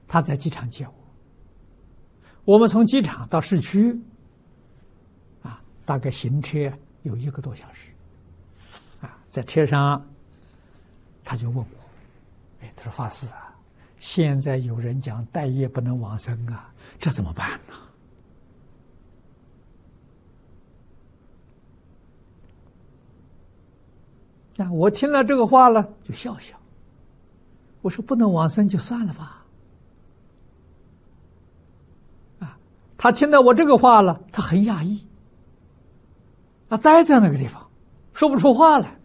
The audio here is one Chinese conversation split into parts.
他在机场接我。我们从机场到市区，大概行车有1个多小时。在车上，他就问我：“他说法师啊，现在有人讲待业不能往生啊，这怎么办呢？”我听了这个话了，就笑笑。我说：“不能往生就算了吧。”他听到我这个话了，他很讶异，呆在那个地方，说不出话来。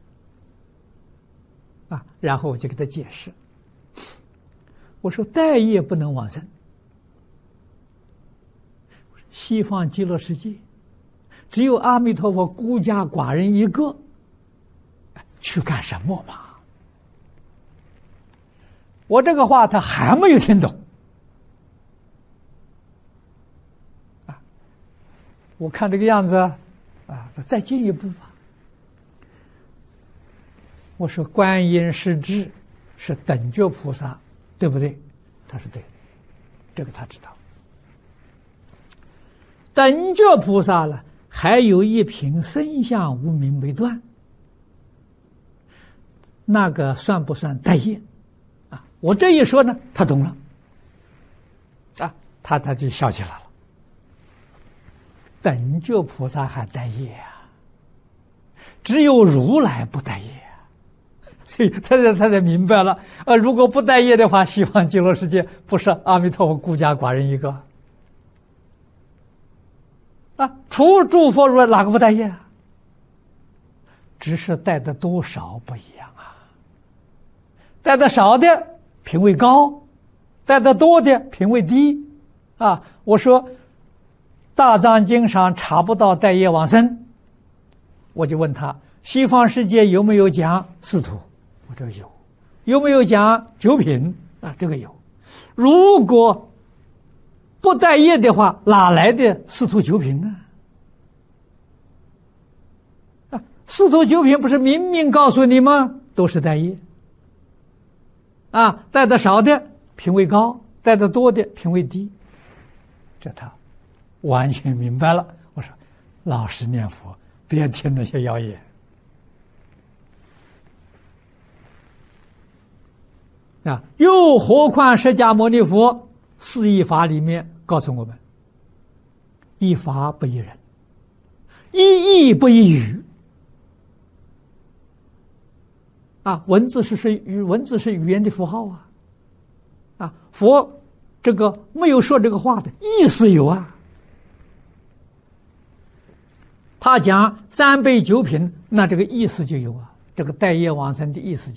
然后我就给他解释，我说：“待业不能往生，西方极乐世界只有阿弥陀佛孤家寡人一个，去干什么嘛？”我这个话他还没有听懂。我看这个样子，再进一步吧。我说：“观音是智，是等觉菩萨，对不对？”他说：“对，这个他知道。等觉菩萨呢，还有一品身相无明没断，那个算不算待业？”我这一说呢，他懂了，他就笑起来了。等觉菩萨还待业只有如来不待业所以他才明白了如果不待业的话，西方极乐世界不是阿弥陀佛孤家寡人一个除诸佛如来哪个不待业只是待的多少不一样待的少的品位高，待的多的品位低我说大藏经上查不到待业往生，我就问他西方世界有没有讲四土？我这个有。有没有讲九品？这个有。如果不待业的话，哪来的四土九品呢？四土九品不是明明告诉你吗？都是待业待的少的品位高，待的多的品位低。这他完全明白了。我说老实念佛，别听那些谣言又何况释迦牟尼佛四依法里面告诉我们，依法不依人，依义不依语文字是语言的符号佛这个没有说这个话的意思有他讲三杯九品，那这个意思就有这个待业往生的意思